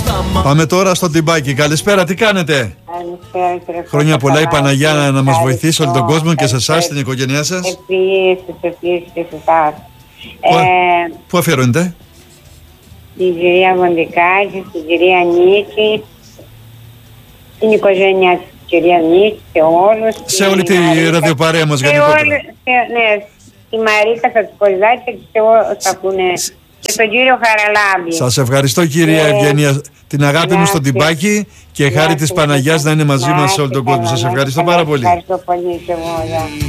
Πάμε τώρα στο Τιμπάκι. Καλησπέρα, τι κάνετε? Καλησπέρα, κύριε. Χρόνια πολλά, η Παναγιά να μας βοηθήσει όλο τον κόσμο και σε εσάς, την οικογένειά σας. Επίσης και σε εσάς. Πού αφιερώνετε? Την κυρία Βοντικάκη, την κυρία Νίκη, την οικογένειά της κυρία Νίκη, σε όλους. Σε όλη τη ραδιοπαρέα μας γενικότερα. Ναι, τη Μαρίκα Σατσικοζάκη και σε όλους θα πούνε. Και τον κύριο Χαραλάμπη. Σας ευχαριστώ, κυρία Ευγενία. Την αγάπη μου στον Τιμπάκι και χάρη της Παναγιάς να είναι μαζί μας σε όλο τον κόσμο. Σας ευχαριστώ πάρα πολύ. Ευχαριστώ πολύ και εγώ.